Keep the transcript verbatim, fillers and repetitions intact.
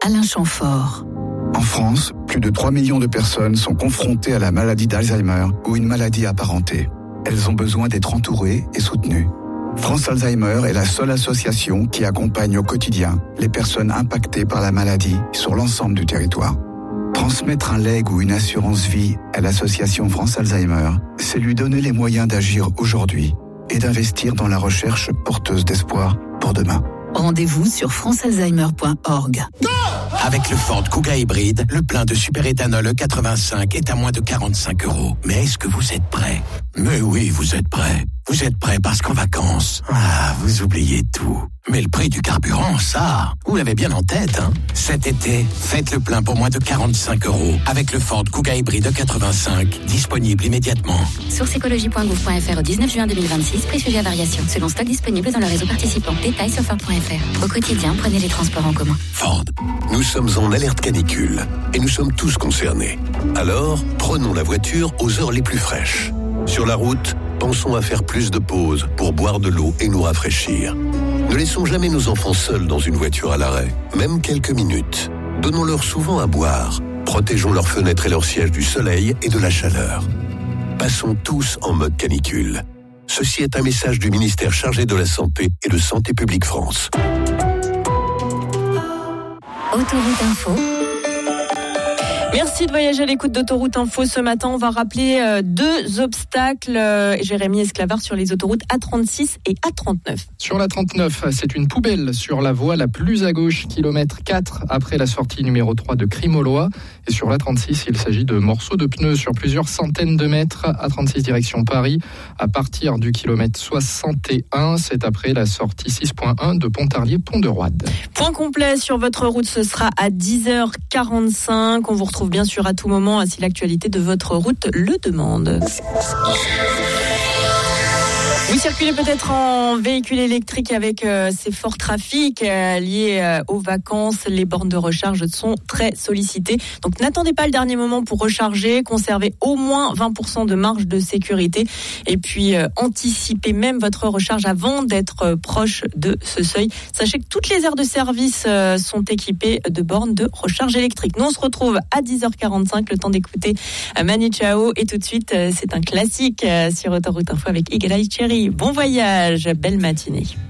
Alain Chamfort. En France, plus de trois millions de personnes sont confrontées à la maladie d'Alzheimer ou une maladie apparentée. Elles ont besoin d'être entourées et soutenues. France Alzheimer est la seule association qui accompagne au quotidien les personnes impactées par la maladie sur l'ensemble du territoire. Transmettre un legs ou une assurance vie à l'association France Alzheimer, c'est lui donner les moyens d'agir aujourd'hui et d'investir dans la recherche porteuse d'espoir pour demain. Rendez-vous sur france alzheimer point org. Avec le Ford Kuga hybride, le plein de superéthanol E quatre-vingt-cinq est à moins de quarante-cinq euros. Mais est-ce que vous êtes prêts ? Mais oui, vous êtes prêts. Vous êtes prêts parce qu'en vacances, ah, vous oubliez tout. Mais le prix du carburant, ça, vous l'avez bien en tête, hein ? Cet été, faites le plein pour moins de quarante-cinq euros avec le Ford Kuga hybride E quatre-vingt-cinq, disponible immédiatement. Source écologie point gouv point f r au dix-neuf juin deux mille vingt-six, prix sujet à variation, selon stock disponible dans le réseau participant. Détails sur ford point f r. Au quotidien, prenez les transports en commun. Ford, nous sommes en alerte canicule et nous sommes tous concernés. Alors, prenons la voiture aux heures les plus fraîches. Sur la route, pensons à faire plus de pauses pour boire de l'eau et nous rafraîchir. Ne laissons jamais nos enfants seuls dans une voiture à l'arrêt, même quelques minutes. Donnons-leur souvent à boire. Protégeons leurs fenêtres et leurs sièges du soleil et de la chaleur. Passons tous en mode canicule. Ceci est un message du ministère chargé de la Santé et de Santé publique France. Autoroute Info. Merci de voyager à l'écoute d'Autoroute Info. Ce matin, on va rappeler euh, deux obstacles. Euh, Jérémy Esclavard sur les autoroutes A trente-six et A trente-neuf. Sur la trente-neuf, c'est une poubelle sur la voie la plus à gauche, kilomètre quatre après la sortie numéro trois de Crimolois. Et sur la trente-six, il s'agit de morceaux de pneus sur plusieurs centaines de mètres. A trente-six direction Paris, à partir du kilomètre soixante et un, c'est après la sortie six point un de Pontarlier-Pont de Roide. Point complet sur votre route, ce sera à dix heures quarante-cinq. On vous retrouve bien sûr à tout moment si l'actualité de votre route le demande. Vous circulez peut-être en véhicule électrique avec euh, ces forts trafics euh, liés euh, aux vacances. Les bornes de recharge sont très sollicitées. Donc n'attendez pas le dernier moment pour recharger. Conservez au moins vingt pour cent de marge de sécurité. Et puis euh, anticipez même votre recharge avant d'être euh, proche de ce seuil. Sachez que toutes les aires de service euh, sont équipées de bornes de recharge électrique. Nous on se retrouve à dix heures quarante-cinq. Le temps d'écouter euh, Manu Chao. Et tout de suite, euh, c'est un classique euh, sur Autoroute Info avec Eagle Eye Cherry. Bon voyage, belle matinée.